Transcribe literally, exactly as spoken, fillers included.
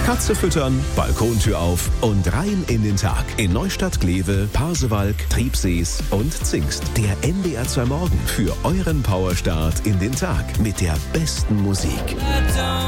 Katze füttern, Balkontür auf und rein in den Tag. In Neustadt, Glewe, Pasewalk, Triebsees und Zingst. Der N D R zwei Morgen für euren Powerstart in den Tag mit der besten Musik.